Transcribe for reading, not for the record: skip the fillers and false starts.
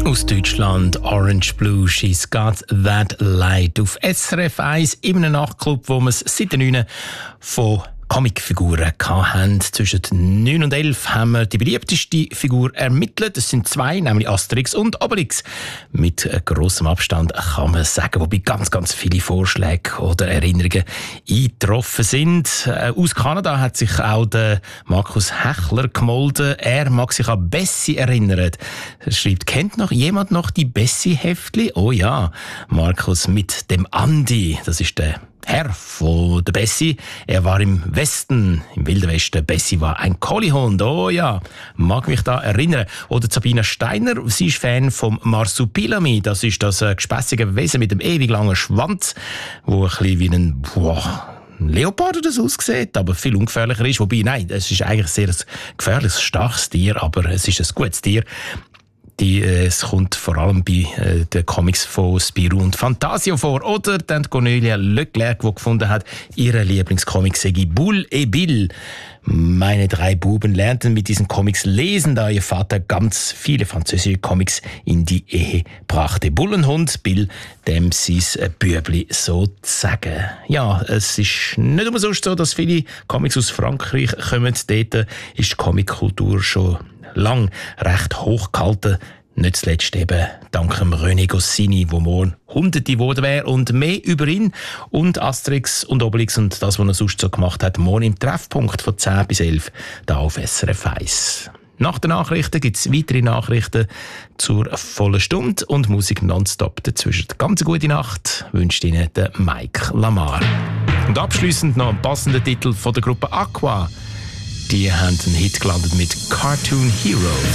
Aus Deutschland, Orange Blue, She's Got That Light. Auf SRF 1 in einem Nachtclub, wo wir es seit den 9 von Comicfiguren hatten. Zwischen 9 und 11 haben wir die beliebteste Figur ermittelt. Es sind 2, nämlich Asterix und Obelix. Mit grossem Abstand kann man sagen, wobei ganz viele Vorschläge oder Erinnerungen eingetroffen sind. Aus Kanada hat sich auch der Markus Hechler gemolden. Er mag sich an Bessie erinnern. Er schreibt, kennt noch jemand noch die Bessie-Heftli? Oh ja, Markus mit dem Andi. Das ist der Herr von der Bessie. Er war im Westen, im Wilden Westen. Bessie war ein Collihund. Oh ja, mag mich da erinnern. Oder Sabina Steiner, sie ist Fan vom Marsupilami. Das ist das gespässige Wesen mit dem ewig langen Schwanz, wo ein bisschen wie ein Leopard oder so aussieht, aber viel ungefährlicher ist. Wobei, nein, es ist eigentlich sehr ein gefährliches, starkes Tier, aber es ist ein gutes Tier. Es kommt vor allem bei den Comics von Spirou und Fantasio vor. Oder dann Cornelia Leclerc, die gefunden hat, ihre Lieblingscomic sei Bull et Bill. Meine 3 Buben lernten mit diesen Comics lesen, da ihr Vater ganz viele französische Comics in die Ehe brachte. Bullenhund, Bill, dem sein Bübli sozusagen. Ja, es ist nicht umsonst so, dass viele Comics aus Frankreich kommen. Dort ist die Comickultur schon lang recht hoch gehalten. Nicht zuletzt eben dank dem René Goscinny, wo morgen Hunderte geworden wäre. Und mehr über ihn und Asterix und Obelix und das, was er sonst so gemacht hat, morgen im Treffpunkt von 10 bis 11 hier auf SRF 1. Nach den Nachrichten gibt es weitere Nachrichten zur vollen Stunde und Musik nonstop dazwischen. Ganz gute Nacht wünscht Ihnen der Mike Lamar. Und abschliessend noch ein passender Titel von der Gruppe Aqua. Die haben einen Hit gelandet mit Cartoon Heroes.